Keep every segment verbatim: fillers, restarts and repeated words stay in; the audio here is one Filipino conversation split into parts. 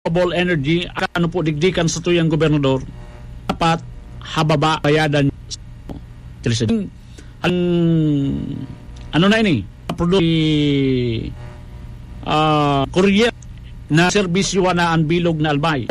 renewable energy, ano po digdikan sa tuyang gobernador, dapat hababa bayadan electricity. Ang ano na ini, produce uh, kuryente na serbisyo na ang bilog na albay.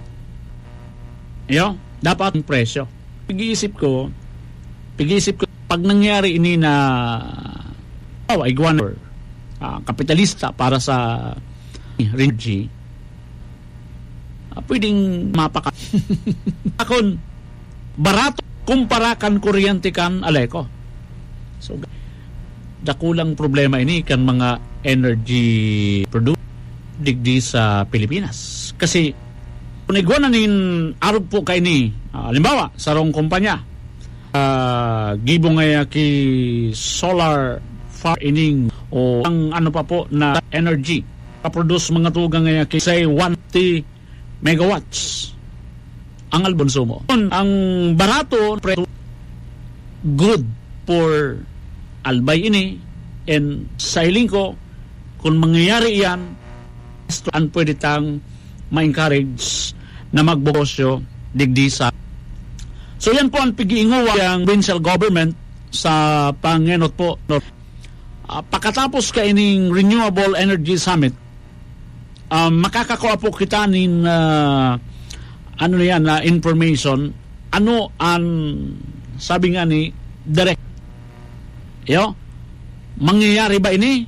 Yo, dapat ang presyo. Pag-iisip ko, pag-iisip ko, pag nangyari ini na oh, iguana, uh, kapitalista para sa energy, uh, pwedeng mapaka. Akon, barato kumpara kan kuryente kan aleko. So, dakulang problema ini kan mga energy producer digdi sa Pilipinas. Kasi kung igwanan nin arog po kay ni, uh, halimbawa, sa rong kumpanya, uh, gibo nga ki solar farm ining o ang ano pa po na energy, kaproduce mga tugang nga ki say one hundred megawatts ang albonsumo. Ang barato, good for albay ini, and sa hiling ko, kung mangyayari yan, ang pwede tang ma-encourage na magbogosyo digdi sa. So yan po ang pag-iinguwa ng provincial government sa Pangenot po. Uh, pagkatapos ka ining Renewable Energy Summit, uh, makakakuha po kita nin uh, ano yan na uh, information, ano ang sabi nga ni direct. Yo, mangyayari ba ini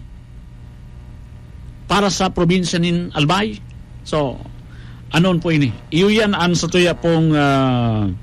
para sa probinsya nin Albay? So, anon po ini? Iyo yan ang sa tuya pong uh,